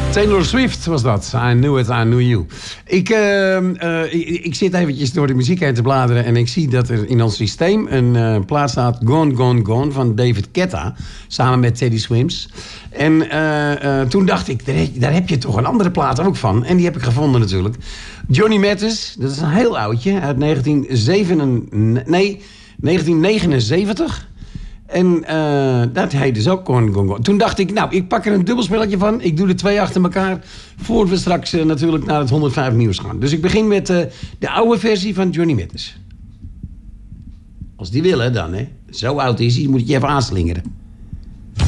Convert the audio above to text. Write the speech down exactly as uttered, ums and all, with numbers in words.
Taylor Swift was dat. I knew it, I knew you. Ik, uh, uh, ik, ik zit eventjes door de muziek heen te bladeren... en ik zie dat er in ons systeem een uh, plaat staat... Gone, Gone, Gone van David Guetta... samen met Teddy Swims. En uh, uh, toen dacht ik, daar, daar heb je toch een andere plaat ook van. En die heb ik gevonden natuurlijk. Johnny Mathis, dat is een heel oudje... uit negentien zeven, nee, negentien negenenzeventig... En uh, dat heet dus ook Gone, Gone, Gone. Toen dacht ik, nou, ik pak er een dubbelspelletje van. Ik doe de twee achter elkaar. Voor we straks uh, natuurlijk naar het honderdvijf nieuws gaan. Dus ik begin met uh, de oude versie van Johnny Mathis. Als die willen dan, hè. Zo oud is hij, moet ik je even aanslingeren.